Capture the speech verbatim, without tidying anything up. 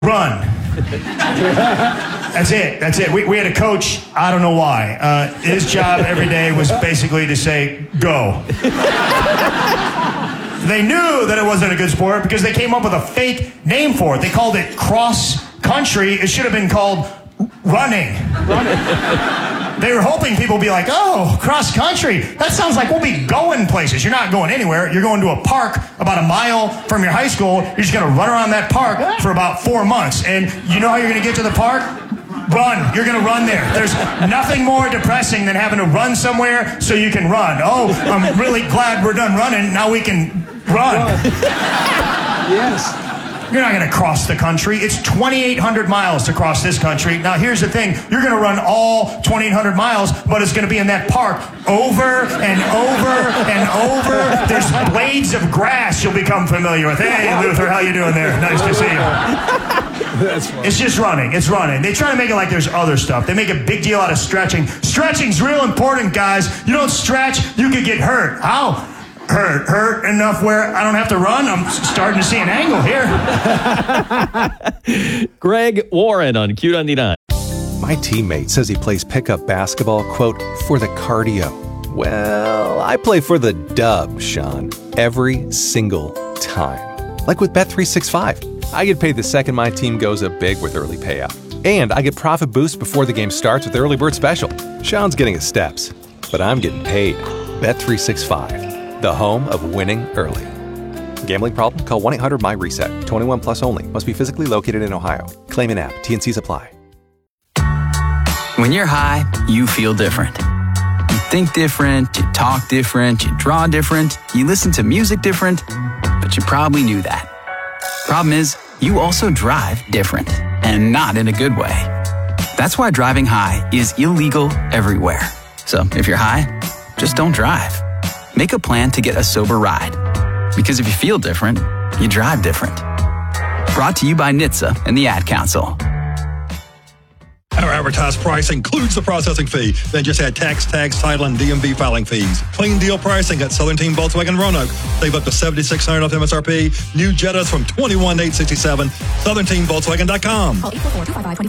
Run. That's it. That's it. We, we had a coach, I don't know why. Uh, his job every day was basically to say, go. They knew that it wasn't a good sport because they came up with a fake name for it. They called it cross country. It should have been called running. Running. They were hoping people would be like, oh, cross country. That sounds like we'll be going places. You're not going anywhere. You're going to a park about a mile from your high school. You're just going to run around that park for about four months. And you know how you're going to get to the park? Run. You're going to run there. There's nothing more depressing than having to run somewhere so you can run. Oh, I'm really glad we're done running. Now we can run. Yes. You're not going to cross the country. It's twenty-eight hundred miles to cross this country. Now, here's the thing. You're going to run all twenty-eight hundred miles, but it's going to be in that park over and over and over. There's blades of grass you'll become familiar with. Hey, Luther, how you doing there? Nice to see you. That's funny. It's just running. It's running. They try to make it like there's other stuff. They make a big deal out of stretching. Stretching's real important, guys. You don't stretch, you could get hurt. How? Hurt. Hurt enough where I don't have to run? I'm starting to see an angle here. Greg Warren on Q ninety-nine. My teammate says he plays pickup basketball, quote, for the cardio. Well, I play for the dub, Sean, every single time. Like with Bet three sixty-five. I get paid the second my team goes up big with early payout. And I get profit boost before the game starts with Early Bird Special. Sean's getting his steps, but I'm getting paid. Bet three sixty-five, the home of winning early. Gambling problem? Call one eight hundred my reset. twenty-one plus only. Must be physically located in Ohio. Claim in app. T and C's apply. When you're high, you feel different. You think different, you talk different, you draw different, you listen to music different, but you probably knew that. Problem is, you also drive different, and not in a good way. That's why driving high is illegal everywhere. So if you're high, just don't drive. Make a plan to get a sober ride. Because if you feel different, you drive different. Brought to you by N H T S A and the Ad Council. Our advertised price includes the processing fee. Then just add tax, tags, title, and D M V filing fees. Clean deal pricing at Southern Team Volkswagen Roanoke. Save up to seven thousand six hundred dollars off M S R P. New Jettas from twenty-one thousand eight hundred sixty-seven dollars. Southern Team Volkswagen dot com. Call eight four four, two five five, two